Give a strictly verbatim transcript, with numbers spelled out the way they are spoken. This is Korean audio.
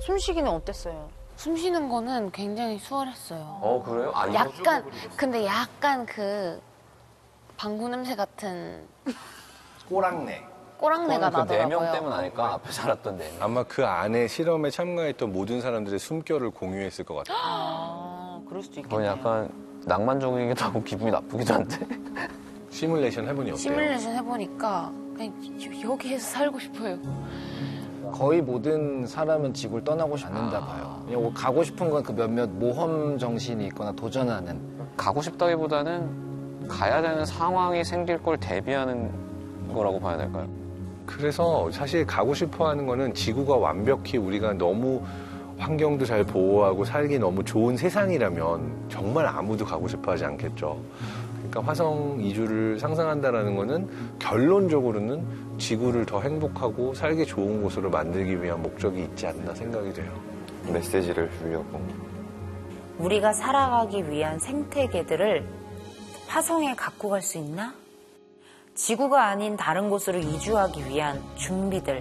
숨쉬기는 어땠어요? 숨 쉬는 거는 굉장히 수월했어요. 어, 그래요? 아, 이거 약간, 근데 약간 그 방구 냄새 같은 꼬랑내. 꼬랑내가 그 네 명 나더라고요. 때문 아닐까? 앞에 살았던 네 명. 아마 그 안에 실험에 참가했던 모든 사람들의 숨결을 공유했을 것 같아요. 아, 그럴 수도 있겠네요. 그건 약간 낭만적이기도 하고 기분이 나쁘기도 한데. 시뮬레이션 해보니 어때요? 시뮬레이션 해보니까 그냥 여- 여기에서 살고 싶어요. 거의 모든 사람은 지구를 떠나고 싶지 않는다 봐요. 그냥 가고 싶은 건 그 몇몇 모험 정신이 있거나 도전하는. 가고 싶다기보다는 가야 되는 상황이 생길 걸 대비하는 거라고 봐야 될까요? 그래서 사실 가고 싶어 하는 거는 지구가 완벽히 우리가 너무 환경도 잘 보호하고 살기 너무 좋은 세상이라면 정말 아무도 가고 싶어 하지 않겠죠. 그러니까 화성 이주를 상상한다라는 거는 결론적으로는 지구를 더 행복하고 살기 좋은 곳으로 만들기 위한 목적이 있지 않나 생각이 돼요. 메시지를 주려고. 우리가 살아가기 위한 생태계들을 화성에 갖고 갈 수 있나? 지구가 아닌 다른 곳으로 이주하기 위한 준비들,